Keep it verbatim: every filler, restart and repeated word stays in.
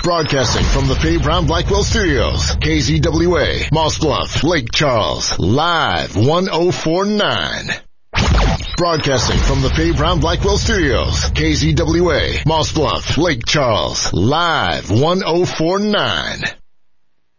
Broadcasting from the Faye Brown Blackwell Studios, K Z W A, Moss Bluff, Lake Charles, live one oh four point nine. Broadcasting from the Faye Brown Blackwell Studios, K Z W A, Moss Bluff, Lake Charles, live one oh four point nine.